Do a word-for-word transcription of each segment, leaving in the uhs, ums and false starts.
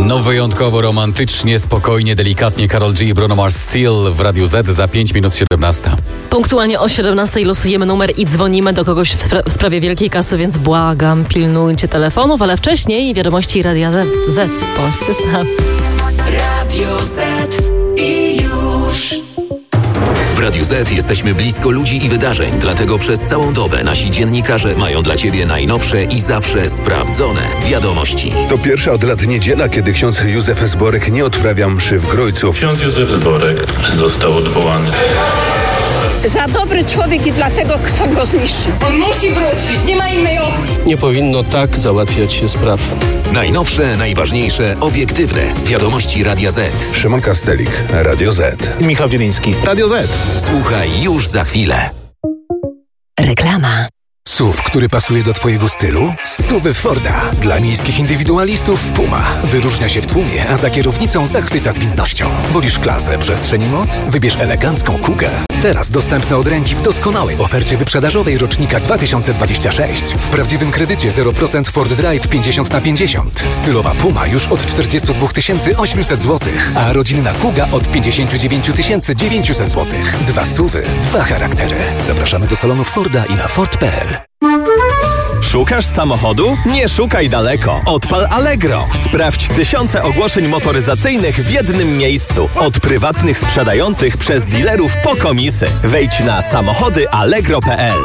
No wyjątkowo romantycznie, spokojnie, delikatnie. Karol G i Bruno Mars Steel w Radiu Z za pięć minut siedemnasta. Punktualnie o siedemnastej losujemy numer i dzwonimy do kogoś w, spra- w sprawie wielkiej kasy, więc błagam, pilnujcie telefonów, ale wcześniej wiadomości Radia Z. Z. Bądźcie z nami. Radio Z i już. W Radiu Z jesteśmy blisko ludzi i wydarzeń, dlatego przez całą dobę nasi dziennikarze mają dla Ciebie najnowsze i zawsze sprawdzone wiadomości. To pierwsza od lat niedziela, kiedy ksiądz Józef Zborek nie odprawia mszy w Grójcu. Ksiądz Józef Zborek został odwołany. Za dobry człowiek i dlatego chcą go zniszczyć. On musi wrócić, nie ma innej opcji. Nie powinno tak załatwiać się spraw. Najnowsze, najważniejsze, obiektywne wiadomości Radia Z. Szymon Kastelik, Radio Z. Michał Wieliński, Radio Z. Słuchaj już za chwilę. Reklama. S U V, który pasuje do Twojego stylu? S U V Forda. Dla miejskich indywidualistów Puma. Wyróżnia się w tłumie, a za kierownicą zachwyca zwinnością. Wolisz klasę, przestrzeń i moc? Wybierz elegancką Kugę. Teraz dostępna od ręki w doskonałej ofercie wyprzedażowej rocznika dwa tysiące dwudziestego szóstego. W prawdziwym kredycie zero procent Ford Drive pięćdziesiąt na pięćdziesiąt. Stylowa Puma już od czterdzieści dwa tysiące osiemset złotych, a rodzinna Kuga od pięćdziesiąt dziewięć tysięcy dziewięćset złotych. Dwa S U V-y, dwa charaktery. Zapraszamy do salonów Forda i na Ford kropka p l. Szukasz samochodu? Nie szukaj daleko. Odpal Allegro. Sprawdź tysiące ogłoszeń motoryzacyjnych w jednym miejscu. Od prywatnych sprzedających przez dealerów po komisy. Wejdź na samochody allegro kropka p l.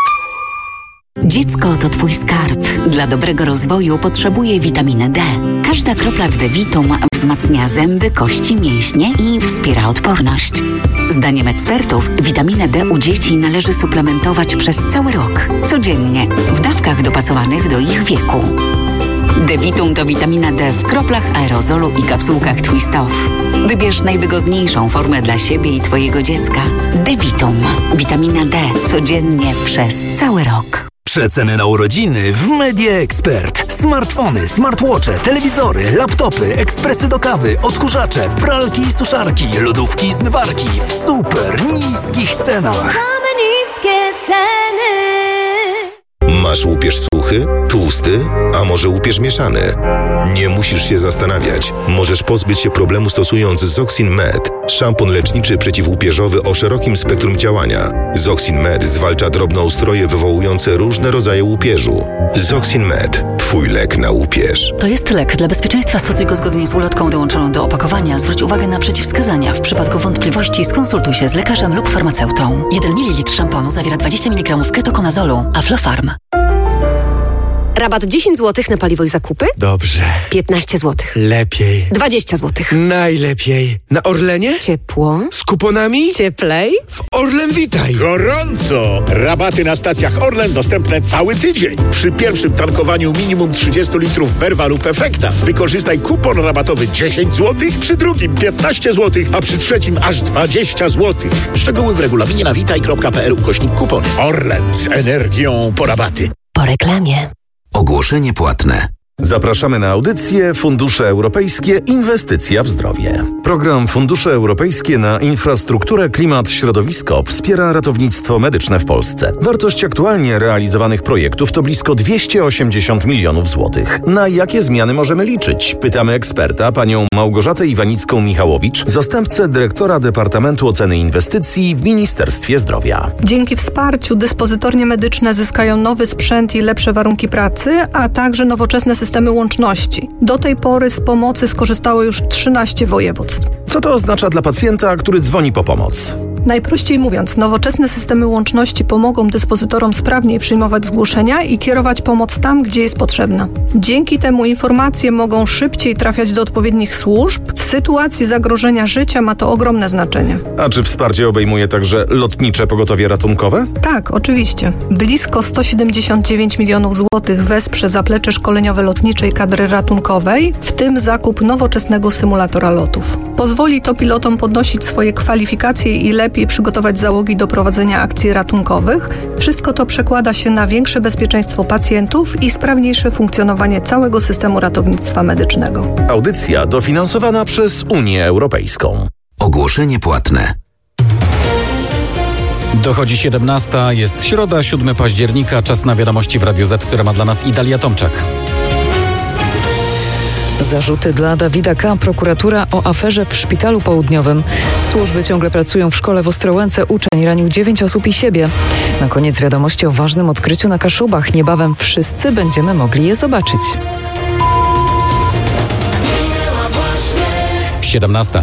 Dziecko to Twój skarb. Dla dobrego rozwoju potrzebuje witaminy D. Każda kropla w D-Vitum wzmacnia zęby, kości, mięśnie i wspiera odporność. Zdaniem ekspertów witaminę D u dzieci należy suplementować przez cały rok. Codziennie, w dawkach dopasowanych do ich wieku. D-Vitum to witamina D w kroplach, aerozolu i kapsułkach Twist Off. Wybierz najwygodniejszą formę dla siebie i Twojego dziecka. D-Vitum. Witamina D codziennie przez cały rok. Przeceny na urodziny w Media Expert. Smartfony, smartwatche, telewizory, laptopy, ekspresy do kawy, odkurzacze, pralki i suszarki, lodówki i zmywarki w super niskich cenach. Mamy niskie ceny. Masz łupież suchy, tłusty, a może łupież mieszany? Nie musisz się zastanawiać. Możesz pozbyć się problemu stosując Zoxin Med. Szampon leczniczy przeciwłupieżowy o szerokim spektrum działania. Zoxin Med zwalcza drobnoustroje wywołujące różne rodzaje łupieżu. Zoxin Med. Twój lek na łupież. To jest lek. Dla bezpieczeństwa stosuj go zgodnie z ulotką dołączoną do opakowania. Zwróć uwagę na przeciwwskazania. W przypadku wątpliwości skonsultuj się z lekarzem lub farmaceutą. jeden mililitr szamponu zawiera dwadzieścia miligramów ketokonazolu. Aflofarm. Rabat dziesięć złotych na paliwo i zakupy? Dobrze. piętnaście złotych. Lepiej. dwadzieścia złotych. Najlepiej. Na Orlenie? Ciepło. Z kuponami? Cieplej. W Orlen Witaj. Gorąco! Rabaty na stacjach Orlen dostępne cały tydzień. Przy pierwszym tankowaniu minimum trzydzieści litrów Verva lub Efekta wykorzystaj kupon rabatowy dziesięć złotych, przy drugim piętnaście złotych, a przy trzecim aż dwadzieścia złotych. Szczegóły w regulaminie na witaj kropka p l ukośnik kupony. Orlen z energią po rabaty. Po reklamie. Ogłoszenie płatne. Zapraszamy na audycję Fundusze Europejskie Inwestycja w zdrowie. Program Fundusze Europejskie na infrastrukturę, klimat, środowisko wspiera ratownictwo medyczne w Polsce. Wartość aktualnie realizowanych projektów to blisko dwieście osiemdziesiąt milionów złotych. Na jakie zmiany możemy liczyć? Pytamy eksperta, panią Małgorzatę Iwanicką-Michałowicz, zastępcę dyrektora Departamentu Oceny Inwestycji w Ministerstwie Zdrowia. Dzięki wsparciu dyspozytornie medyczne zyskają nowy sprzęt i lepsze warunki pracy, a także nowoczesne systemy systemy łączności. Do tej pory z pomocy skorzystało już trzynaście województw. Co to oznacza dla pacjenta, który dzwoni po pomoc? Najprościej mówiąc, nowoczesne systemy łączności pomogą dyspozytorom sprawniej przyjmować zgłoszenia i kierować pomoc tam, gdzie jest potrzebna. Dzięki temu informacje mogą szybciej trafiać do odpowiednich służb. W sytuacji zagrożenia życia ma to ogromne znaczenie. A czy wsparcie obejmuje także lotnicze pogotowie ratunkowe? Tak, oczywiście. Blisko sto siedemdziesiąt dziewięć milionów złotych wesprze zaplecze szkoleniowe lotniczej kadry ratunkowej, w tym zakup nowoczesnego symulatora lotów. Pozwoli to pilotom podnosić swoje kwalifikacje i lepiej przygotować załogi do prowadzenia akcji ratunkowych. Wszystko to przekłada się na większe bezpieczeństwo pacjentów i sprawniejsze funkcjonowanie całego systemu ratownictwa medycznego. Audycja dofinansowana przez Unię Europejską. Ogłoszenie płatne. Dochodzi siedemnasta, jest środa, siódmego października, czas na wiadomości w Radiu Z, które ma dla nas Idalia Tomczak. Zarzuty dla Dawida K. Prokuratura o aferze w Szpitalu Południowym. Służby ciągle pracują w szkole w Ostrołęce. Uczeń ranił dziewięć osób i siebie. Na koniec wiadomości o ważnym odkryciu na Kaszubach. Niebawem wszyscy będziemy mogli je zobaczyć. siedemnasta.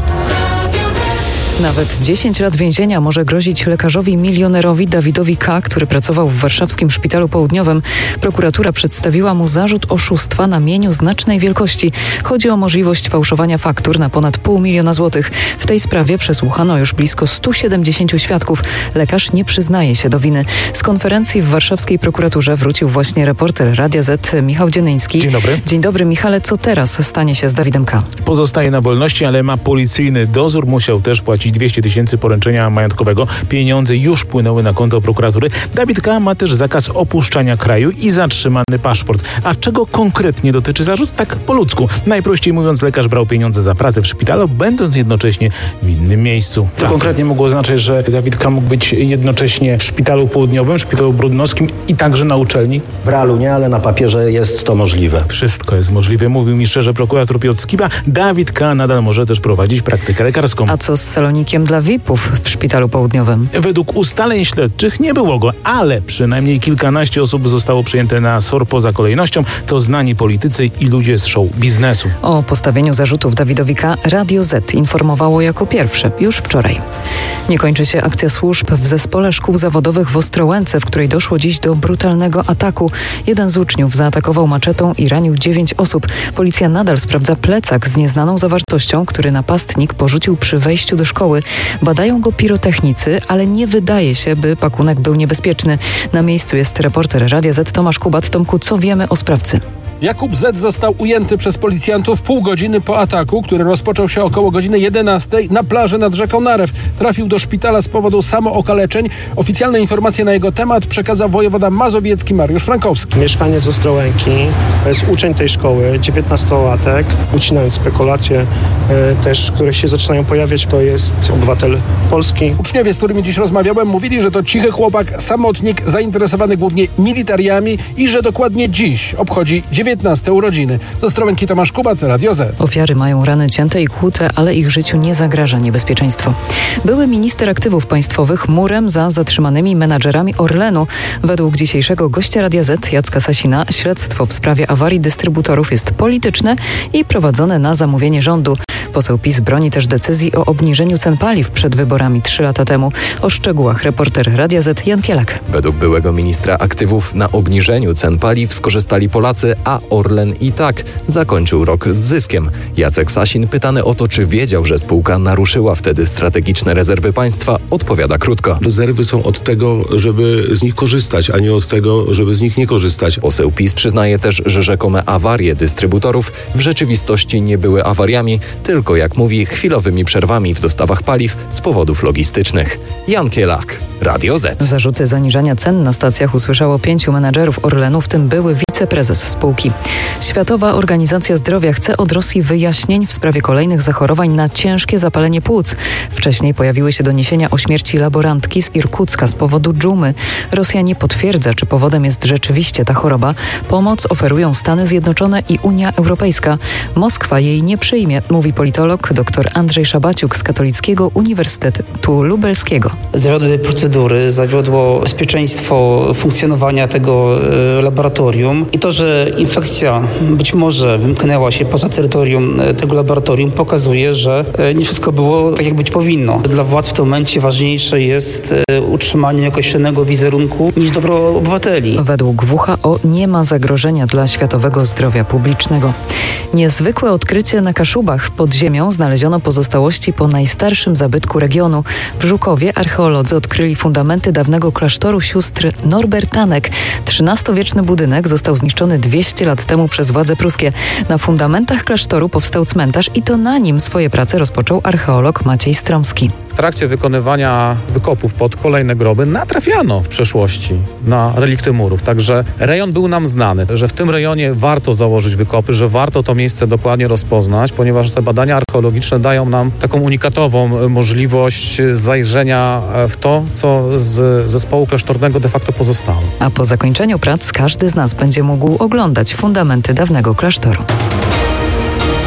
Nawet dziesięć lat więzienia może grozić lekarzowi milionerowi Dawidowi K., który pracował w warszawskim Szpitalu Południowym. Prokuratura przedstawiła mu zarzut oszustwa na mieniu znacznej wielkości. Chodzi o możliwość fałszowania faktur na ponad pół miliona złotych. W tej sprawie przesłuchano już blisko stu siedemdziesięciu świadków. Lekarz nie przyznaje się do winy. Z konferencji w warszawskiej prokuraturze wrócił właśnie reporter Radia Z Michał Dzienyński. Dzień dobry. Dzień dobry, Michale. Co teraz stanie się z Dawidem K.? Pozostaje na wolności, ale ma policyjny dozór. Musiał też płacić dwieście tysięcy poręczenia majątkowego. Pieniądze już płynęły na konto prokuratury. Dawid K. ma też zakaz opuszczania kraju i zatrzymany paszport. A czego konkretnie dotyczy zarzut? Tak po ludzku. Najprościej mówiąc, lekarz brał pieniądze za pracę w szpitalu, będąc jednocześnie w innym miejscu. To konkretnie mogło oznaczać, że Dawid K. mógł być jednocześnie w Szpitalu Południowym, Szpitalu Brodnowskim i także na uczelni? W realu nie, ale na papierze jest to możliwe. Wszystko jest możliwe, mówił mi szczerze prokurator Piotr Skiba. Dawid K. nadal może też prowadzić praktykę lekarską. A co z salonikiem dla V I P-ów w Szpitalu Południowym? Według ustaleń śledczych nie było go, ale przynajmniej kilkanaście osób zostało przyjęte na S O R poza kolejnością. To znani politycy i ludzie z show biznesu. O postawieniu zarzutów Dawidowi K. Radio Z informowało jako pierwsze już wczoraj. Nie kończy się akcja służb w zespole szkół zawodowych w Ostrołęce, w której doszło dziś do brutalnego ataku. Jeden z uczniów zaatakował maczetą i ranił dziewięć osób. Policja nadal sprawdza plecak z nieznaną zawartością, który napastnik porzucił przy wejściu do szkoły. Badają go pirotechnicy, ale nie wydaje się, by pakunek był niebezpieczny. Na miejscu jest reporter Radia Z Tomasz Kubat. Tomku, co wiemy o sprawcy? Jakub Z. został ujęty przez policjantów pół godziny po ataku, który rozpoczął się około godziny jedenastej na plaży nad rzeką Narew. Trafił do szpitala z powodu samookaleczeń. Oficjalne informacje na jego temat przekazał wojewoda mazowiecki Mariusz Frankowski. Mieszkaniec z Ostrołęki, to jest uczeń tej szkoły, dziewiętnastolatek. Ucinając spekulacje e, też, które się zaczynają pojawiać, to jest obywatel Polski. Uczniowie, z którymi dziś rozmawiałem, mówili, że to cichy chłopak, samotnik, zainteresowany głównie militariami i że dokładnie dziś obchodzi dziewiętnaste urodziny. Z Ostrołęki Tomasz Kubat, Radio Z. Ofiary mają rany cięte i kłute, ale ich życiu nie zagraża niebezpieczeństwo. Były minister aktywów państwowych murem za zatrzymanymi menadżerami Orlenu. Według dzisiejszego gościa Radia Z, Jacka Sasina, śledztwo w sprawie awarii dystrybutorów jest polityczne i prowadzone na zamówienie rządu. Poseł PiS broni też decyzji o obniżeniu cen paliw przed wyborami trzy lata temu. O szczegółach reporter Radia Z Jan Kielak. Według byłego ministra aktywów na obniżeniu cen paliw skorzystali Polacy, a Orlen i tak zakończył rok z zyskiem. Jacek Sasin, pytany o to, czy wiedział, że spółka naruszyła wtedy strategiczne rezerwy państwa, odpowiada krótko. Rezerwy są od tego, żeby z nich korzystać, a nie od tego, żeby z nich nie korzystać. Poseł PiS przyznaje też, że rzekome awarie dystrybutorów w rzeczywistości nie były awariami, tylko, jak mówi, chwilowymi przerwami w dostawach paliw z powodów logistycznych. Jan Kielak, Radio Z. Zarzuty zaniżania cen na stacjach usłyszało pięciu menadżerów Orlenu, w tym były wiceprezes spółki. Światowa Organizacja Zdrowia chce od Rosji wyjaśnień w sprawie kolejnych zachorowań na ciężkie zapalenie płuc. Wcześniej pojawiły się doniesienia o śmierci laborantki z Irkucka z powodu dżumy. Rosja nie potwierdza, czy powodem jest rzeczywiście ta choroba. Pomoc oferują Stany Zjednoczone i Unia Europejska. Moskwa jej nie przyjmie, mówi politolog dr Andrzej Szabaciuk z Katolickiego Uniwersytetu Lubelskiego. Zawiodły procedury, zawiodło bezpieczeństwo funkcjonowania tego laboratorium i to, że infekcja być może wymknęła się poza terytorium tego laboratorium, pokazuje, że nie wszystko było tak, jak być powinno. Dla władz w tym momencie ważniejsze jest utrzymanie określonego wizerunku niż dobro obywateli. Według W H O nie ma zagrożenia dla światowego zdrowia publicznego. Niezwykłe odkrycie na Kaszubach. Pod ziemią znaleziono pozostałości po najstarszym zabytku regionu. W Żukowie archeolodzy odkryli fundamenty dawnego klasztoru sióstr Norbertanek. trzynastowieczny budynek został zniszczony dwieście lat temu przez władze pruskie. Na fundamentach klasztoru powstał cmentarz i to na nim swoje prace rozpoczął archeolog Maciej Stromski. W trakcie wykonywania wykopów pod kolejne groby natrafiano w przeszłości na relikty murów. Także rejon był nam znany, że w tym rejonie warto założyć wykopy, że warto to miejsce dokładnie rozpoznać, ponieważ te badania archeologiczne dają nam taką unikatową możliwość zajrzenia w to, co z zespołu klasztornego de facto pozostało. A po zakończeniu prac każdy z nas będzie mógł oglądać fundamenty dawnego klasztoru.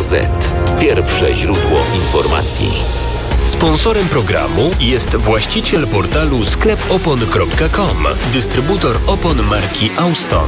Radio Z. Pierwsze źródło informacji. Sponsorem programu jest właściciel portalu sklep opon kropka com, dystrybutor opon marki Auston.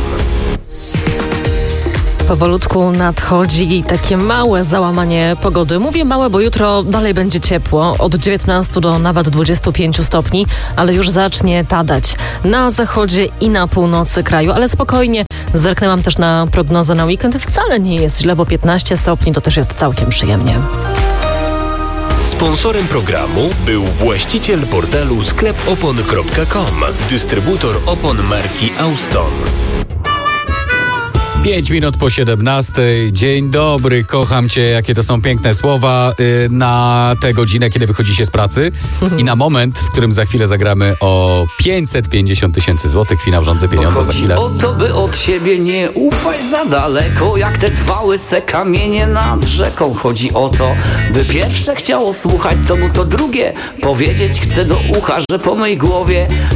Powolutku nadchodzi takie małe załamanie pogody. Mówię małe, bo jutro dalej będzie ciepło, od dziewiętnastu do nawet dwudziestu pięciu stopni, ale już zacznie padać na zachodzie i na północy kraju, ale spokojnie. Zerknęłam też na prognozę na weekend. Wcale nie jest źle, bo piętnaście stopni to też jest całkiem przyjemnie. Sponsorem programu był właściciel portalu sklep opon kropka com, dystrybutor opon marki Auston. Pięć minut po siedemnastej. Dzień dobry, kocham cię. Jakie to są piękne słowa yy, na tę godzinę, kiedy wychodzi się z pracy i na moment, w którym za chwilę zagramy o pięćset pięćdziesiąt tysięcy złotych. Finał Rządzy Pieniądze za chwilę. O to, by od siebie nie ufać za daleko, jak te dwa łyse kamienie nad rzeką. Chodzi o to, by pierwsze chciało słuchać, co mu to drugie powiedzieć chce do ucha, że po mej głowie